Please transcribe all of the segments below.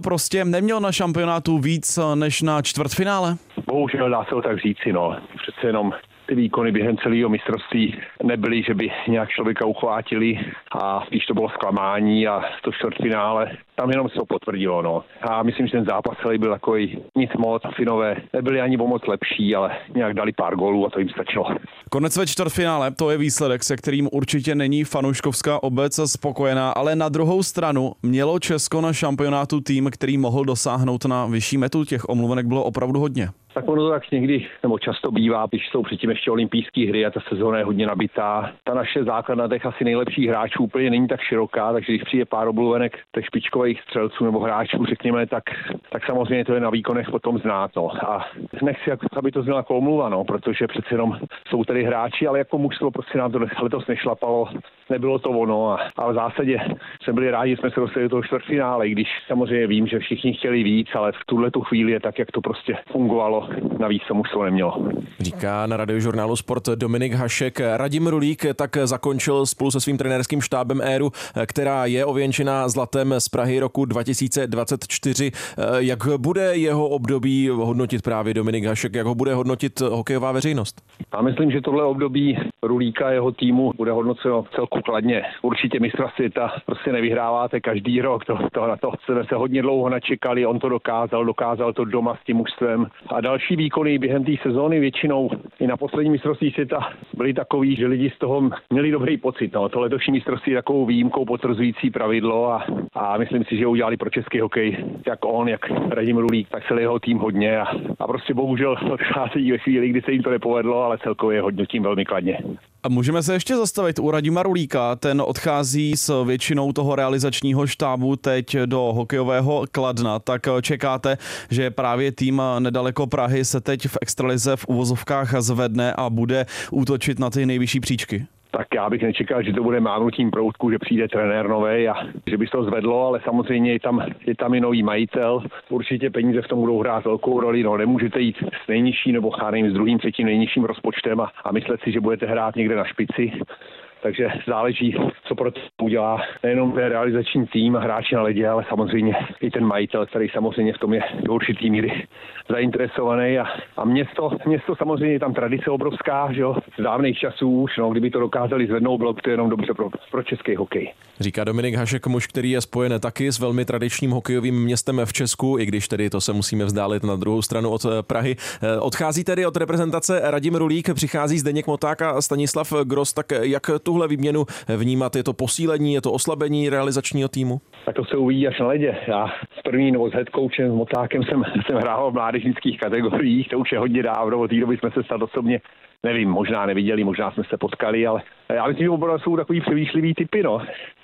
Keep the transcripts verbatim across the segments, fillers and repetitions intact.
prostě neměl na šampionátu víc než na čtvrtfinále? Bohužel dá se to tak říci, no. Přece jenom ty výkony během celého mistrovství nebyly, že by nějak člověka uchvátili a spíš to bylo zklamání a to čtvrtfinále tam jenom se to potvrdilo, no. A myslím, že ten zápas celý byl takový nic moc. Finové nebyli ani o moc lepší, ale nějak dali pár gólů a to jim stačilo. Konec ve čtvrtfinále, to je výsledek, se kterým určitě není fanouškovská obec spokojená, ale na druhou stranu mělo Česko na šampionátu tým, který mohl dosáhnout na vyšší metu. Těch omluvenek bylo opravdu hodně. Tak ono to tak někdy, nebo často bývá, když jsou předtím ještě olympijské hry a ta sezóna je hodně nabitá. Ta naše základna těch asi nejlepších hráčů úplně není tak široká, takže když přijde pár omluvenek těch špičkových střelců nebo hráčů, řekněme, tak, tak samozřejmě to je na výkonech potom znát. No. A nechci, aby to znělo jako omluva, no, protože přece jenom jsou tady hráči, ale jako mužstvo prostě nám to letos nešlapalo, nebylo to ono. A, a v zásadě jsme byli rádi, že jsme se dostali do toho čtvrtfinále, když samozřejmě vím, že všichni chtěli víc, ale v tuhle tu chvíli je tak, jak to prostě fungovalo. Navíc to mužstvo nemělo. Říká na radiožurnálu Sport Dominik Hašek. Radim Rulík tak zakončil spolu se svým trenérským štábem éru, která je ověnčená zlatem z Prahy roku dva tisíce dvacet čtyři. Jak bude jeho období hodnotit právě Dominik Hašek? Jak ho bude hodnotit hokejová veřejnost? Já myslím, že tohle období Rulíka a jeho týmu bude hodnoceno celku kladně. Určitě mistra světa prostě nevyhráváte každý rok. To, to, na to jsme se hodně dlouho načekali. On to dokázal, dokázal to doma s tím mužstvem. A další výkony během té sezóny většinou i na poslední mistrovství světa byly takový, že lidi z toho měli dobrý pocit. No. To letošní mistrovství je takovou výjimkou potvrzující pravidlo a, a myslím si, že udělali pro český hokej jak on, jak Radim Rulík, tak celý jeho tým hodně a, a prostě bohužel odchází ve chvíli, kdy se jim to nepovedlo, ale celkově hodnotím velmi kladně. A můžeme se ještě zastavit u Radima Rulíka, ten odchází s většinou toho realizačního štábu teď do hokejového Kladna, tak čekáte, že právě tým nedaleko Prahy se teď v extralize v uvozovkách zvedne a bude útočit na ty nejvyšší příčky? Tak já bych nečekal, že to bude mávnutím proutku, že přijde trenér novej a že by se to zvedlo, ale samozřejmě je tam, je tam i nový majitel. Určitě peníze v tom budou hrát velkou roli. No, nemůžete jít s nejnižší nebo nevím, s druhým, třetím nejnižším rozpočtem a, a myslet si, že budete hrát někde na špici. Takže záleží, co pro to udělá nejenom ten realizační tým a hráči na ledě, ale samozřejmě i ten majitel, který samozřejmě v tom je do určitý míry zainteresovaný. A, a město, město samozřejmě je tam tradice obrovská, že jo, z dávných časů už, no, kdyby to dokázali zvednout, bylo by to jenom dobře pro, pro český hokej. Říká Dominik Hašek, muž, který je spojen taky s velmi tradičním hokejovým městem v Česku, i když tedy to se musíme vzdálit na druhou stranu od Prahy. Odchází tedy od reprezentace Radim Rulík, přichází Zdeněk Moták a Stanislav Gross, tak jak tuhle výměnu vnímat? Je to posílení, je to oslabení realizačního týmu? Tak to se uvidí až na ledě. Já s první nebo s head coachem, s Motákem jsem, jsem hrál v mládežnických kategoriích, to už je hodně dávno, od té doby jsme se snad osobně, nevím, možná neviděli, možná jsme se potkali, ale já myslím, že opravdu jsou takový přemýšlivý typy, no.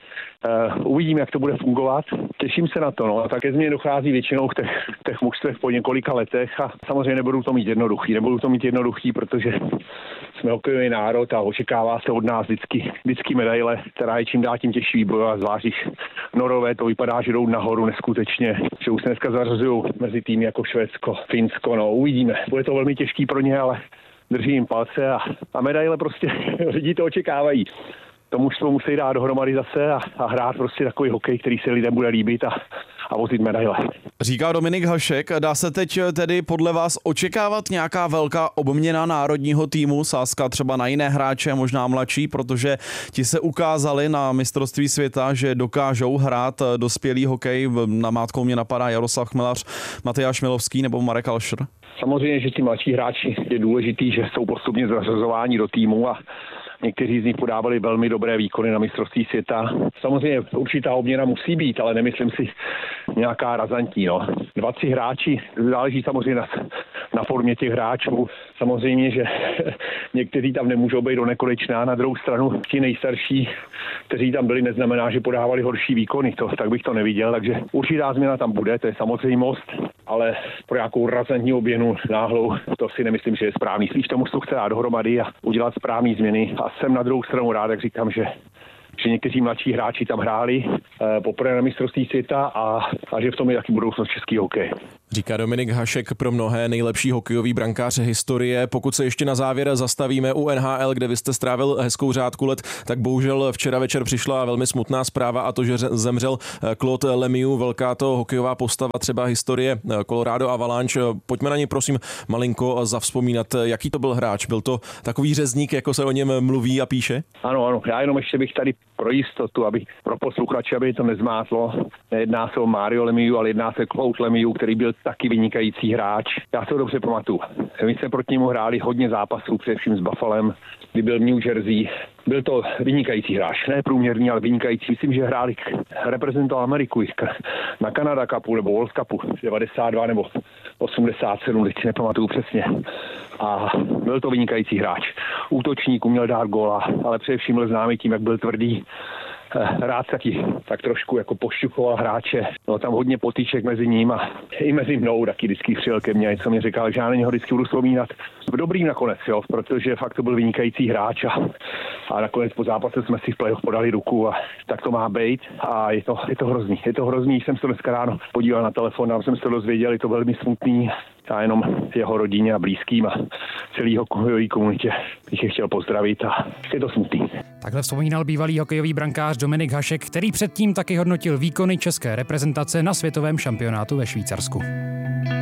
Uh, uvidím, jak to bude fungovat. Těším se na to. No. Také změně dochází většinou v těch, těch mužstvech po několika letech a samozřejmě nebudou to mít jednoduchý. Nebudou to mít jednoduchý, protože jsme hokejový národ a očekává se od nás vždycky, vždycky medaile, která je čím dál tím těžší výbojovat, zvlášť když Norové to vypadá, že jdou nahoru neskutečně, že už se dneska zařazují mezi týmy jako Švédsko, Finsko. No, uvidíme. Bude to velmi těžký pro ně, ale držím jim palce a, a medaile prostě lidi to očekávají. To mužstvo musí dát dohromady zase a, a hrát prostě takový hokej, který se lidem bude líbit a, a vozit medaile. Říká Dominik Hašek. Dá se teď tedy podle vás očekávat nějaká velká obměna národního týmu, sázka třeba na jiné hráče, možná mladší, protože ti se ukázali na mistrovství světa, že dokážou hrát dospělý hokej. Namátkou mě napadá Jaroslav Chmelař, Matyáš Milovský nebo Marek Alšer. Samozřejmě, že ti mladší hráči je důležitý, že jsou postupně zařazováni do týmu a někteří z nich podávali velmi dobré výkony na mistrovství světa. Samozřejmě určitá obměna musí být, ale nemyslím si nějaká razantní. No. Dva, tři hráči, záleží samozřejmě na, na formě těch hráčů. Samozřejmě, že někteří tam nemůžou být do nekonečná. Na druhou stranu ti nejstarší, kteří tam byli, neznamená, že podávali horší výkony. To, tak bych to neviděl, takže určitá změna tam bude, to je samozřejmost, ale pro nějakou razantní obměnu náhlou, to si nemyslím, že je správný. Spíš tomu to chce dát dohromady a udělat správné změny. A jsem na druhou stranu rád, jak říkám, že že někteří mladší hráči tam hráli poprvé na mistrovství světa a, a že v tom je taky budoucnost český hokej. Říká Dominik Hašek, pro mnohé nejlepší hokejový brankář historie. Pokud se ještě na závěr zastavíme u N H L, kde vy jste strávil hezkou řádku let, tak bohužel včera večer přišla velmi smutná zpráva a to, že zemřel Claude Lemieux, velká to hokejová postava, třeba historie Colorado Avalanche. Pojďme na něj prosím malinko zavzpomínat, jaký to byl hráč. Byl to takový řezník, jako se o něm mluví a píše? Ano, ano. Já jenom ještě bych tady pro jistotu, aby pro posluchače, aby to nezmátlo. Nejedná se o Mario Lemieux, ale jedná se o Claude Lemieux, který byl taky vynikající hráč. Já se ho dobře pamatuju. My jsme proti němu hráli hodně zápasů, především s Buffalem, kdy byl v New Jersey. Byl to vynikající hráč, ne průměrný, ale vynikající. Myslím, že hráli, reprezentoval Ameriku na Canada Cupu nebo World Cupu devadesát dva nebo osmdesát sedm, teď si nepamatuju přesně. A byl to vynikající hráč. Útočník, uměl dát góla, ale především byl známý tím, jak byl tvrdý. Rád taky tak trošku jako pošťuchoval hráče. Bylo tam hodně potýček mezi ním a i mezi mnou taky vždycky přijel ke mně, co mi říkal, že já na něho vždycky budu vzpomínat v dobrým nakonec, jo, protože fakt to byl vynikající hráč a, a nakonec po zápase jsme si v playoff podali ruku a tak to má být a je to, je to hrozný. Je to hrozný, jsem se dneska ráno podíval na telefon, tam jsem se to dozvěděl, je to velmi smutný. Já jenom jeho rodině a blízkým a celý hokejový komunitě bych je chtěl pozdravit a je to smutný. Takhle vzpomínal bývalý hokejový brankář Dominik Hašek, který předtím taky hodnotil výkony české reprezentace na světovém šampionátu ve Švýcarsku.